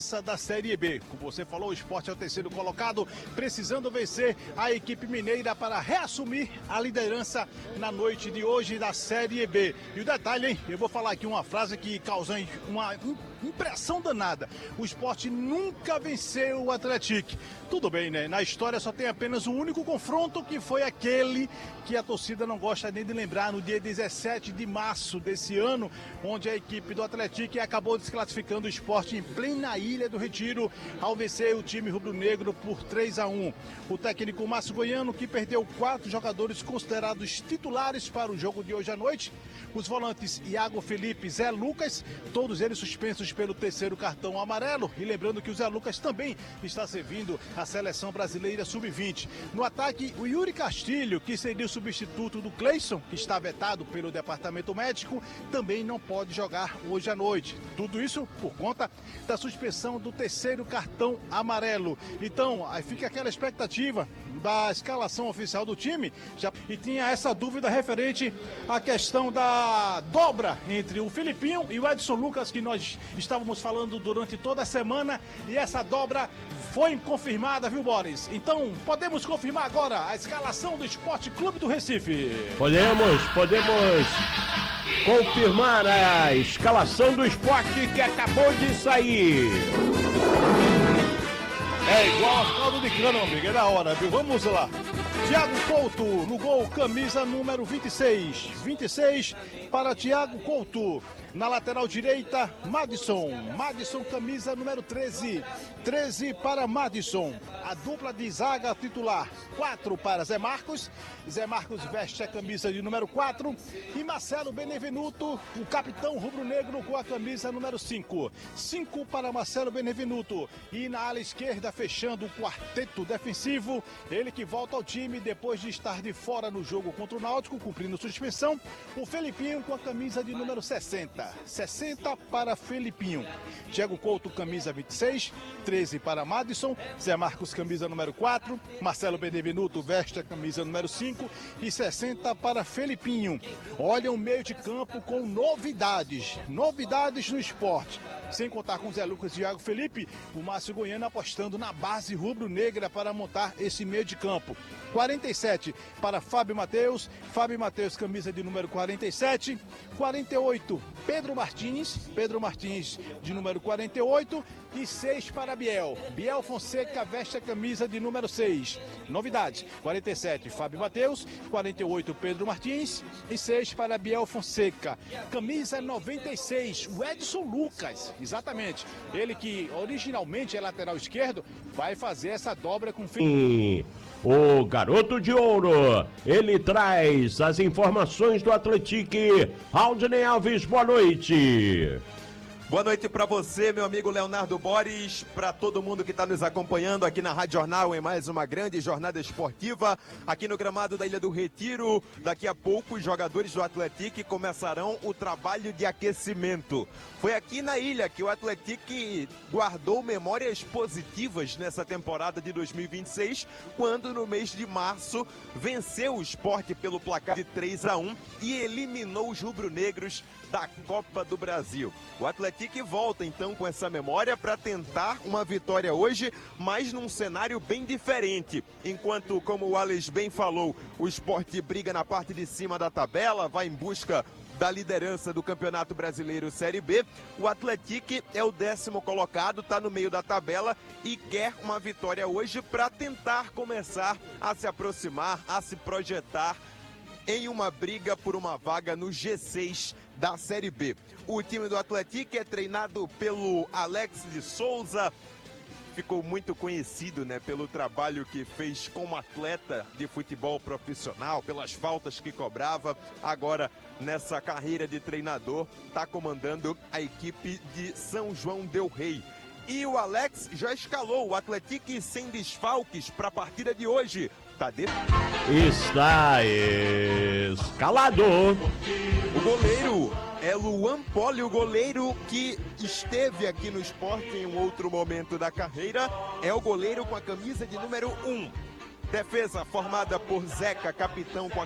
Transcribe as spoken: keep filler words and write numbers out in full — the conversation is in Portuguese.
Da Série B. Como você falou, o Sport é o terceiro colocado, precisando vencer a equipe mineira para reassumir a liderança na noite de hoje da Série B. E o detalhe, hein? Eu vou falar aqui uma frase que causa uma impressão danada. O Sport nunca venceu o Atlético. Tudo bem, né? Na história só tem apenas um único confronto, que foi aquele que a torcida não gosta nem de lembrar, no dia dezessete de março desse ano, onde a equipe do Atlético acabou desclassificando o Sport em plena Ilha do Retiro, ao vencer o time rubro-negro por três a um. O técnico Márcio Goiano, que perdeu quatro jogadores considerados titulares para o jogo de hoje à noite, os volantes Iago Felipe e Zé Lucas, todos eles suspensos pelo terceiro cartão amarelo. E lembrando que o Zé Lucas também está servindo a seleção brasileira sub vinte. No ataque, o Yuri Castilho, que seria o substituto do Cleison, que está vetado pelo departamento médico, também não pode jogar hoje à noite. Tudo isso por conta da suspensão do terceiro cartão amarelo. Então, aí fica aquela expectativa da escalação oficial do time, já, e tinha essa dúvida referente à questão da dobra entre o Filipinho e o Edson Lucas, que nós estávamos falando durante toda a semana, e essa dobra foi confirmada, viu, Boris? Então, podemos confirmar agora a escalação do Esporte Clube do Recife. Podemos, podemos confirmar a escalação do Sport que acabou de sair. É igual a caldo de cana, amigo, é da hora, viu? Vamos lá. Thiago Couto, no gol, camisa número vinte e seis. vinte e seis para Thiago Couto. Na lateral direita, Madison. Madison, camisa número treze. treze para Madison. A dupla de zaga titular, quatro para Zé Marcos. Zé Marcos veste a camisa de número quatro. E Marcelo Benevenuto, o capitão rubro-negro, com a camisa número cinco. cinco para Marcelo Benevenuto. E na ala esquerda, fechando o quarteto defensivo, ele que volta ao time depois de estar de fora no jogo contra o Náutico, cumprindo suspensão, o Felipinho com a camisa de número sessenta. sessenta para Felipinho. Thiago Couto, camisa vinte e seis. treze para Madison. Zé Marcos, camisa número quatro. Marcelo Benevenuto veste a camisa número cinco. E sessenta para Felipinho. Olha o meio de campo com novidades. Novidades no esporte. Sem contar com Zé Lucas e Iago Felipe, o Márcio Goiano apostando na base rubro-negra para montar esse meio de campo. quarenta e sete para Fábio Matheus. Fábio Matheus, camisa de número quarenta e sete. quarenta e oito, Pedro Martins. Pedro Martins, de número quarenta e oito. E seis para Biel. Biel Fonseca veste a camisa de número seis. Novidades: quarenta e sete, Fábio Matheus. quarenta e oito, Pedro Martins. E seis para Biel Fonseca. Camisa noventa e seis, o Edson Lucas. Exatamente. Ele que originalmente é lateral esquerdo, vai fazer essa dobra com o O garoto de ouro, ele traz as informações do Atlético. Aldinei Alves, boa noite. Boa noite para você, meu amigo Leonardo Boris, para todo mundo que está nos acompanhando aqui na Rádio Jornal em mais uma grande jornada esportiva aqui no gramado da Ilha do Retiro. Daqui a pouco os jogadores do Atlético começarão o trabalho de aquecimento. Foi aqui na ilha que o Atlético guardou memórias positivas nessa temporada de dois mil e vinte e seis, quando no mês de março venceu o Sport pelo placar de três a um e eliminou os rubro-negros da Copa do Brasil. O Atlético volta então com essa memória para tentar uma vitória hoje, mas num cenário bem diferente. Enquanto, como o Alex bem falou, o Sport briga na parte de cima da tabela, vai em busca da liderança do Campeonato Brasileiro Série B, o Atlético é o décimo colocado, está no meio da tabela e quer uma vitória hoje para tentar começar a se aproximar, a se projetar em uma briga por uma vaga no G seis da Série B. O time do Atlético é treinado pelo Alex de Souza, ficou muito conhecido, né, pelo trabalho que fez como atleta de futebol profissional, pelas faltas que cobrava. Agora, nessa carreira de treinador, está comandando a equipe de São João del Rei. E o Alex já escalou o Atlético sem desfalques para a partida de hoje. Tá de... Está escalado. O goleiro é Luan Poli, o goleiro que esteve aqui no Sport em um outro momento da carreira. É o goleiro com a camisa de número um. Defesa formada por Zeca, capitão com a